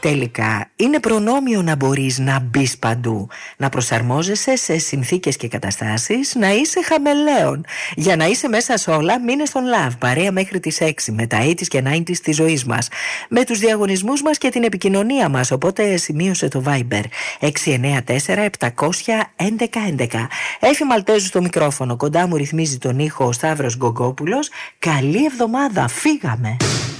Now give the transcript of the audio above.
Τελικά, είναι προνόμιο να μπορείς να μπεις παντού, να προσαρμόζεσαι σε συνθήκες και καταστάσεις, να είσαι χαμελέον. Για να είσαι μέσα σε όλα, μείνε στον Love, παρέα μέχρι τις 6, με τα 80's και 90's της ζωής μας, με τους διαγωνισμούς μας και την επικοινωνία μας, οπότε σημείωσε το Viber 694-700-1111. Έφη Μαλτέζου στο μικρόφωνο, κοντά μου ρυθμίζει τον ήχο ο Σταύρος Γκογκόπουλος. Καλή εβδομάδα, φύγαμε!